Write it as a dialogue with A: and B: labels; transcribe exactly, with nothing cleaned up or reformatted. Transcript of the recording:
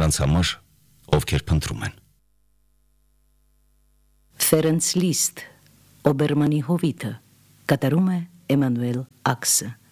A: նրանց համար, ովքեր փնտրում են։
B: Ֆերենց Լիստ, Օբերմանի հովիտը, կատարում է Էմանուել Աքսը։